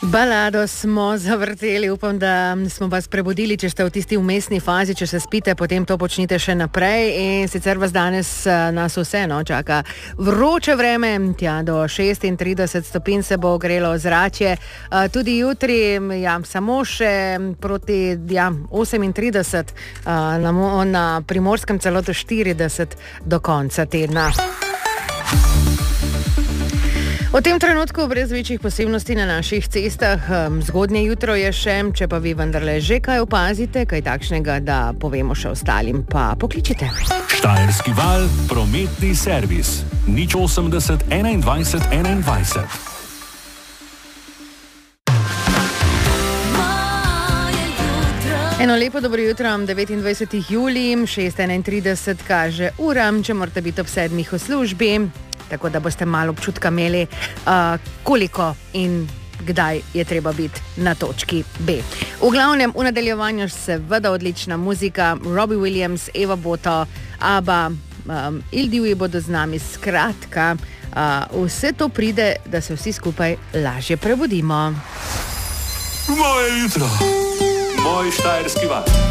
Balado smo zavrteli, upam, da smo vas prebudili, če ste v tisti vmesni fazi, če se spite, potem to počnite še naprej in sicer vas danes nas vseeno čaka vroče vreme, tja do 36 stopinj se bo ogrelo zračje, tudi jutri, samo še proti 38, na Primorskem celo do 40 do konca tedna. V tem trenutku brez večjih posebnosti na naših cestah, zgodnje jutro je še, če pa vi vendarle že kaj opazite, kaj takšnega, da povemo še ostalim, pa pokličite. Štajerski val, prometni servis, 080 21 21. Eno lepo dobro jutro, 29. julij, 6:31 kaže ura, če morate biti ob 7 v službi, tako da boste malo občutka imeli, koliko in kdaj je treba biti na točki B. V glavnem, v nadaljevanju seveda odlična muzika, Robbie Williams, Eva Boto, ABBA, Ildivji bodo z nami, skratka, vse to pride, da se vsi skupaj lažje prebudimo. Moje jutro, moj štajerski val.